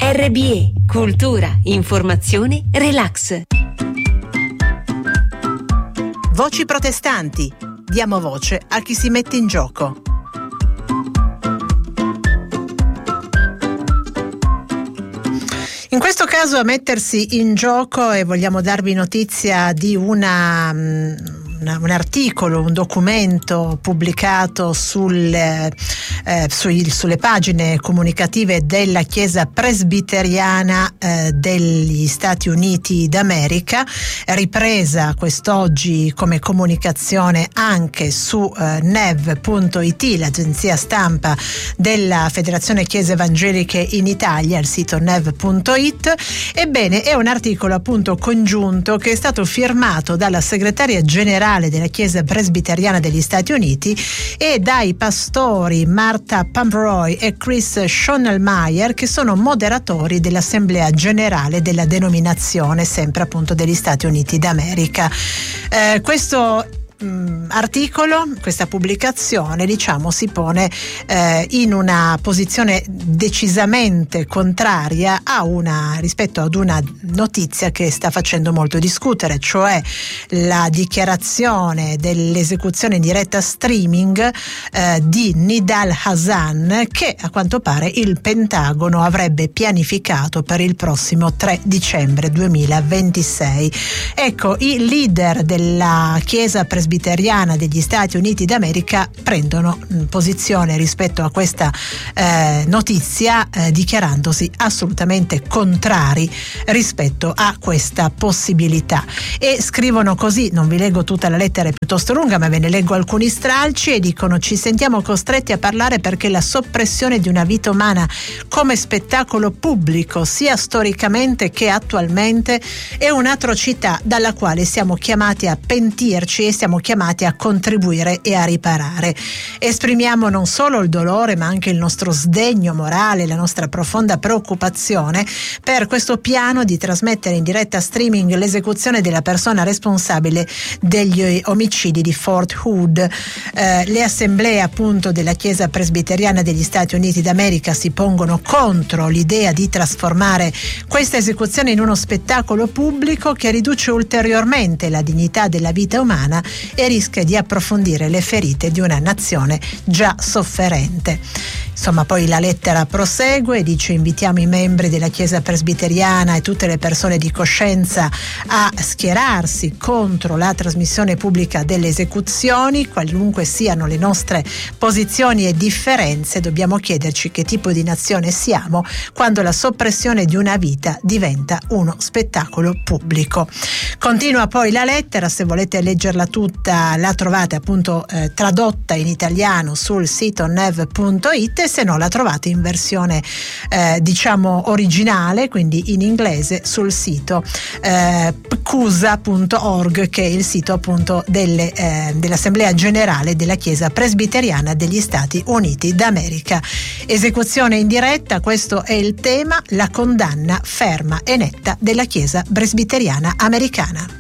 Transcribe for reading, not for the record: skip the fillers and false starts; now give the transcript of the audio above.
RBE, cultura, informazione, relax. Voci protestanti. Diamo voce a chi si mette in gioco. In questo caso a mettersi in gioco, e vogliamo darvi notizia di un articolo, un documento pubblicato sulle pagine comunicative della Chiesa Presbiteriana degli Stati Uniti d'America, ripresa quest'oggi come comunicazione anche su nev.it, l'agenzia stampa della Federazione Chiese Evangeliche in Italia, il sito nev.it. Ebbene, è un articolo appunto congiunto che è stato firmato dalla segretaria generale della Chiesa Presbiteriana degli Stati Uniti e dai pastori Martha Pomeroy e Chris Schonelmeyer, che sono moderatori dell'Assemblea Generale della denominazione sempre appunto degli Stati Uniti d'America. Questo articolo, questa pubblicazione, si pone in una posizione decisamente contraria rispetto ad una notizia che sta facendo molto discutere, cioè la dichiarazione dell'esecuzione in diretta streaming di Nidal Hasan, che a quanto pare il Pentagono avrebbe pianificato per il prossimo 3 dicembre 2026. Ecco, i leader della Chiesa Presbiteriana degli Stati Uniti d'America prendono posizione rispetto a questa notizia, dichiarandosi assolutamente contrari rispetto a questa possibilità, e scrivono così. Non vi leggo tutta la lettera, è piuttosto lunga, ma ve ne leggo alcuni stralci, e dicono: ci sentiamo costretti a parlare perché la soppressione di una vita umana come spettacolo pubblico, sia storicamente che attualmente, è un'atrocità dalla quale siamo chiamati a pentirci e siamo chiamati a contribuire e a riparare. Esprimiamo non solo il dolore, ma anche il nostro sdegno morale, la nostra profonda preoccupazione per questo piano di trasmettere in diretta streaming l'esecuzione della persona responsabile degli omicidi di Fort Hood. Le assemblee appunto della Chiesa Presbiteriana degli Stati Uniti d'America si pongono contro l'idea di trasformare questa esecuzione in uno spettacolo pubblico che riduce ulteriormente la dignità della vita umana e rischia di approfondire le ferite di una nazione già sofferente. Insomma, poi la lettera prosegue e dice: invitiamo i membri della Chiesa Presbiteriana e tutte le persone di coscienza a schierarsi contro la trasmissione pubblica delle esecuzioni. Qualunque siano le nostre posizioni e differenze, dobbiamo chiederci che tipo di nazione siamo quando la soppressione di una vita diventa uno spettacolo pubblico. Continua poi la lettera, se volete leggerla tutta la trovate appunto tradotta in italiano sul sito nev.it, se no la trovate in versione originale, quindi in inglese, sul sito pcusa.org, che è il sito appunto dell'Assemblea Generale della Chiesa Presbiteriana degli Stati Uniti d'America. Esecuzione in diretta, questo è il tema, la condanna ferma e netta della Chiesa Presbiteriana americana.